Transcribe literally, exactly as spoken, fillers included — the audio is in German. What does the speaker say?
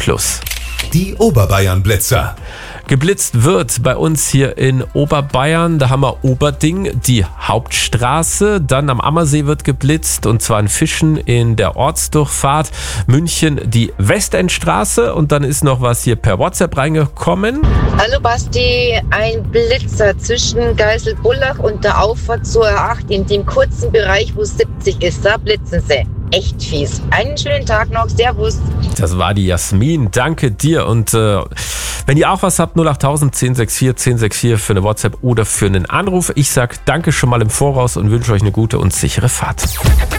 plus. Die Oberbayern-Blitzer. Geblitzt wird bei uns hier in Oberbayern. Da haben wir Oberding, die Hauptstraße. Dann am Ammersee wird geblitzt, und zwar in Fischen in der Ortsdurchfahrt. München die Westendstraße. Und dann ist noch was hier per WhatsApp reingekommen. Hallo Basti, ein Blitzer zwischen Geiselbullach und der Auffahrt zur A acht in dem kurzen Bereich, wo es siebzig ist. Da blitzen sie. Echt fies. Einen schönen Tag noch. Servus. Das war die Jasmin. Danke dir. Und äh, wenn ihr auch was habt, null acht tausend, zehn sechs vier, zehn sechs vier für eine WhatsApp oder für einen Anruf. Ich sag danke schon mal im Voraus und wünsche euch eine gute und sichere Fahrt.